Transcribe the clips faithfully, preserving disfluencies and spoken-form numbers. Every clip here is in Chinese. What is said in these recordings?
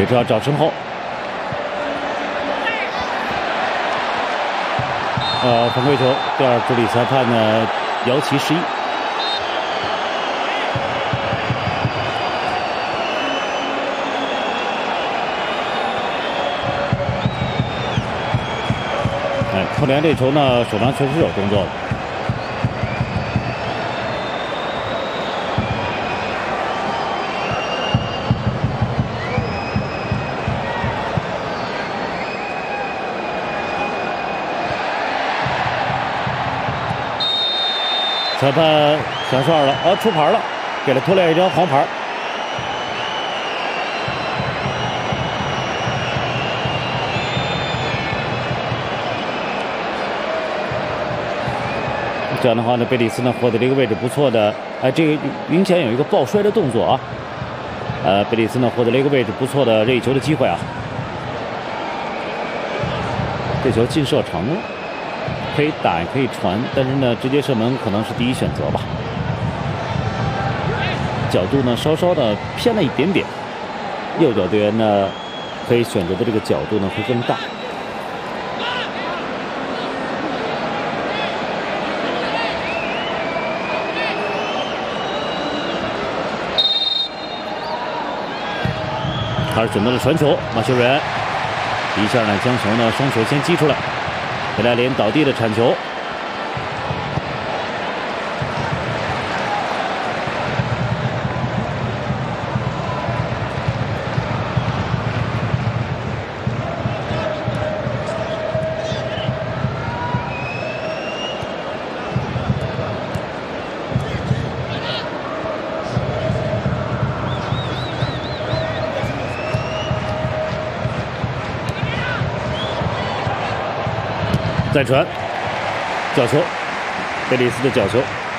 位置要找身后。呃，犯规球，第二助理裁判呢姚琦示意。哎，寇连这球呢手上确实有动作的。 裁判响哨了，啊，出牌了，给了托连一张黄牌。这样的话呢，贝里斯呢获得了一个位置不错的，哎，这个明显有一个抱摔的动作啊，呃，贝里斯呢获得了一个位置不错的任意球的机会啊，这球劲射成了。 可以打也可以传，但是呢，直接射门可能是第一选择吧。角度呢稍稍的偏了一点点，右脚队员呢可以选择的这个角度呢会更大。还是选择了传球，马修仁一下呢将球呢双手先击出来。 佩莱林倒地的铲球，再传，角球，贝里斯的角球，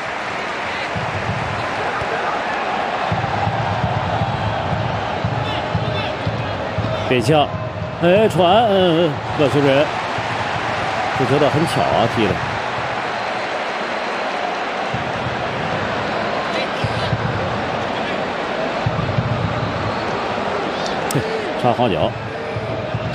北呛，哎传，嗯，马修仁，这球倒很巧啊，踢的。插好脚。